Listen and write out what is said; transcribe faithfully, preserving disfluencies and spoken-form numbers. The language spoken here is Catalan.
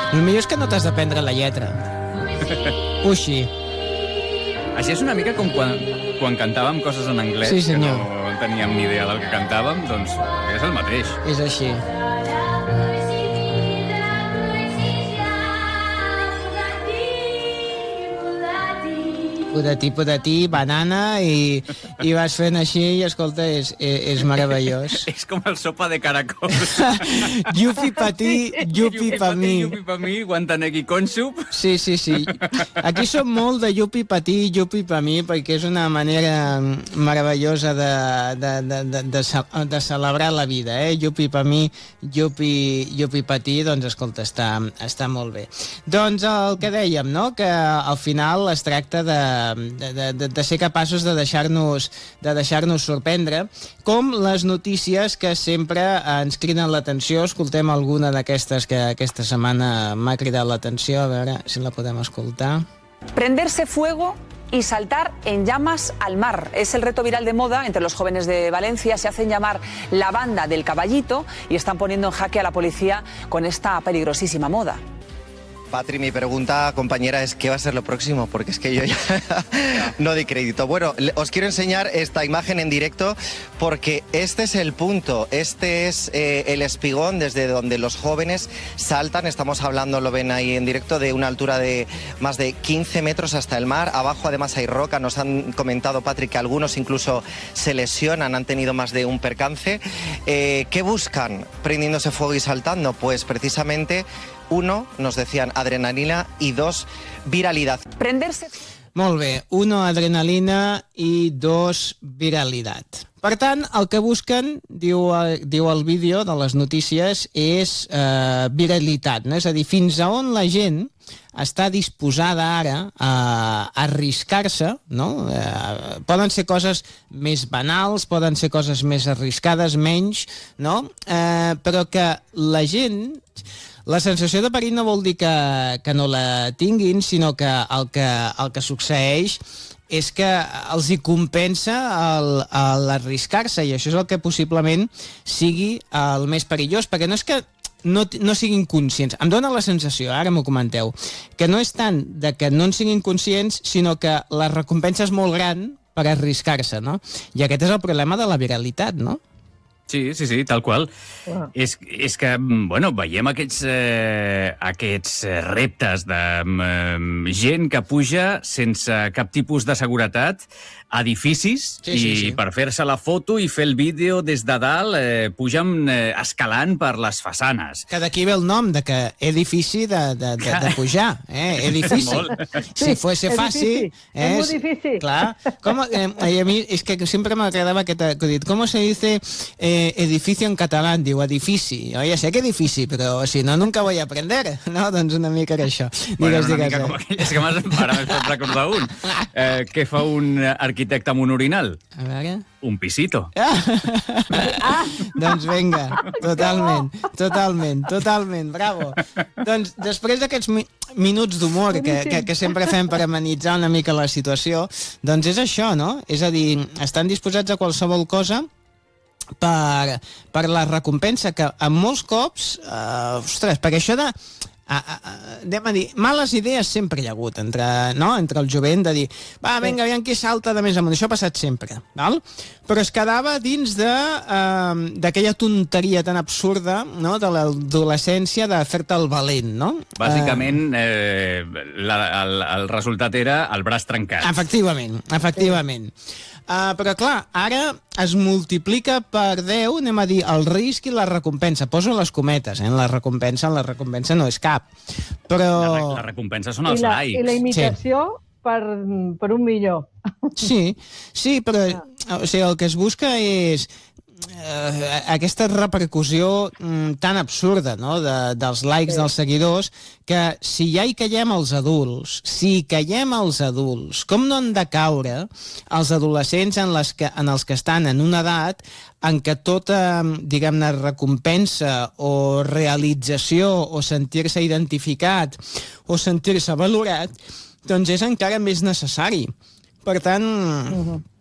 El millor és que no t'has de prendre la lletra. Uixi. Així és una mica com quan, quan cantàvem coses en anglès, sí, que no teníem ni idea del que cantàvem, doncs és el mateix. És així. Podatí, podatí, banana, i, i vas fent així, i escolta, és, és meravellós. És com el sopa de caracols. Yupi pa ti, yupi pa mi. Yupi pa mi, guantanegui consup. Sí, sí, sí. Aquí som molt de yupi pa ti, yupi pa mi, perquè és una manera meravellosa de, de, de, de, de, de celebrar la vida, eh? Yupi pa mi, yupi, yupi pa ti, doncs, escolta, està, està molt bé. Doncs el que dèiem, no?, que al final es tracta de De, de, de ser capaços de deixar-nos de deixar-nos sorprendre, com les notícies que sempre ens criden l'atenció. Escoltem alguna d'aquestes que aquesta setmana m'ha cridat l'atenció, a veure si la podem escoltar. Prenderse fuego y saltar en llamas al mar. Es el reto viral de moda entre los jóvenes de Valencia. Se hacen llamar la banda del caballito y están poniendo en jaque a la policía con esta peligrosísima moda. Patri, mi pregunta, compañera, es ¿qué va a ser lo próximo? Porque es que yo ya no doy crédito. Bueno, os quiero enseñar esta imagen en directo porque este es el punto, este es eh, el espigón desde donde los jóvenes saltan. Estamos hablando, lo ven ahí en directo, de una altura de más de quince metros hasta el mar. Abajo además hay roca. Nos han comentado, Patri, que algunos incluso se lesionan, han tenido más de un percance. Eh, ¿Qué buscan prendiéndose fuego y saltando? Pues precisamente... Uno, nos decían adrenalina, y dos, viralidad. Prenderse... Molt bé, uno, adrenalina, i dos, viralitat. Per tant, el que busquen, diu, diu el vídeo de les notícies, és eh, viralitat, no? És a dir, fins a on la gent està disposada ara a arriscar-se, no? Eh, poden ser coses més banals, poden ser coses més arriscades, menys, no? Eh, però que la gent... La sensació de perill no vol dir que, que no la tinguin, sinó que el que, el que succeeix és que els hi compensa l'arriscar-se, i això és el que possiblement sigui el més perillós, perquè no és que no, no siguin conscients. Em dóna la sensació, ara m'ho comenteu, que no és tant de que no en siguin conscients, sinó que la recompensa és molt gran per arriscar-se, no? I aquest és el problema de la viralitat, no? Sí, sí, sí, tal qual. Ah. És, és que, bueno, veiem aquests, eh, aquests reptes de eh, gent que puja sense cap tipus de seguretat a edificis, sí, i sí, sí. per fer-se la foto i fer el vídeo des de dalt, eh, pugen eh, escalant per les façanes. Que d'aquí ve el nom, de que edifici de, de, de, de pujar, eh? Edifici. Si fuese fàcil... És molt difícil. Clar. Com, eh, a mi és que sempre m'agradava aquest acudit. Com se dice eh, edificio en català? Diu edifici. Jo ja sé que edifici, però si no, nunca voy a aprender. No? Doncs una mica era això. Digues, bueno, una digues, mica eh? com aquelles que m'has pots recordar un. Eh, què fa un arquitecte amb un orinal? A veure... Un pisito. Ah. Ah. Doncs vinga, totalment, totalment, totalment, bravo. Doncs després d'aquests mi minuts d'humor que, que, que sempre fem per amenitzar una mica la situació, doncs és això, no? És a dir, estan disposats a qualsevol cosa per, per la recompensa, que en molts cops, eh, ostres, perquè això de... A, a, a, anem a dir, males idees sempre hi ha hagut entre, no? entre el jovent, de dir va, vinga, aviam qui salta de més amunt. Això ha passat sempre, val? Però es quedava dins de eh, d'aquella tonteria tan absurda, no? De l'adolescència, de fer-te el valent, no? Bàsicament, eh, la, el, el resultat era el braç trencat. Efectivament, efectivament. Uh, però clar, ara es multiplica per deu, anem a dir, el risc i la recompensa. Poso les cometes, eh? La recompensa, la recompensa no és cap. Però... La, la recompensa són els I la, likes. I la imitació sí. per, per un millor. Sí, sí, però o sigui, el que es busca és eh, aquesta repercussió mm, tan absurda, no? de, dels likes, sí. dels seguidors, que si ja hi caiem els adults, si hi caiem els adults, com no han de caure els adolescents en, les que, en els que estan en una edat en què tota, diguem-ne, recompensa o realització o sentir-se identificat o sentir-se valorat, doncs és encara més necessari. Per tant, uh-huh.